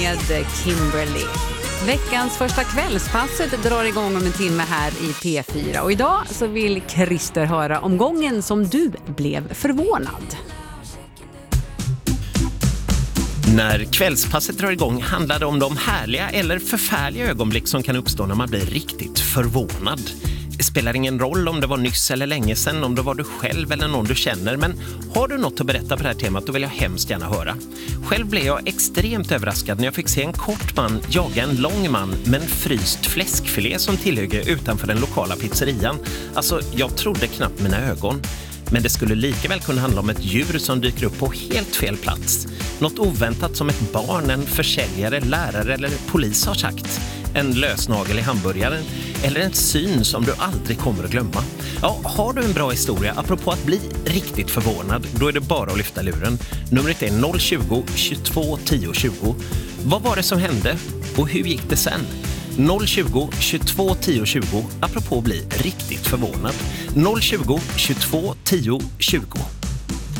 med Kimberly. Veckans första kvällspasset drar igång om en timme här i P4. Och idag så vill Christer höra om gången som du blev förvånad. När kvällspasset drar igång handlar det om de härliga eller förfärliga ögonblick som kan uppstå när man blir riktigt förvånad. Det spelar ingen roll om det var nyss eller länge sedan, om det var du själv eller någon du känner, men har du något att berätta på det här temat, då vill jag hemskt gärna höra. Själv blev jag extremt överraskad när jag fick se en kort man jaga en lång man med en fryst fläskfilé som tillhygge utanför den lokala pizzerian. Alltså, jag trodde knappt mina ögon. Men det skulle lika väl kunna handla om ett djur som dyker upp på helt fel plats. Något oväntat som ett barn, en försäljare, lärare eller polis har sagt. En lösnagel i hamburgaren eller en syn som du aldrig kommer att glömma. Ja, har du en bra historia apropå att bli riktigt förvånad, då är det bara att lyfta luren. Numret är 020 22 10 20. Vad var det som hände och hur gick det sen? 020 22 10 20 apropå att bli riktigt förvånad. 020 22 10 20.